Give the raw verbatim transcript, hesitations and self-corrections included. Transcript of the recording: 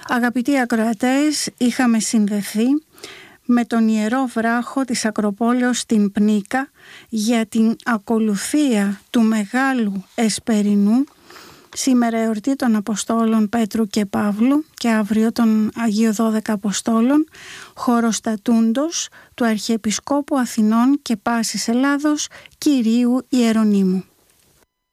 Αγαπητοί ακροατές, είχαμε συνδεθεί με τον Ιερό Βράχο της Ακροπόλεως στην Πνίκα για την ακολουθία του Μεγάλου Εσπερινού, σήμερα εορτή των Αποστόλων Πέτρου και Παύλου και αύριο των Αγίων Δώδεκα Αποστόλων, χωροστατούντος του Αρχιεπισκόπου Αθηνών και Πάσης Ελλάδος, Κυρίου Ιερονύμου.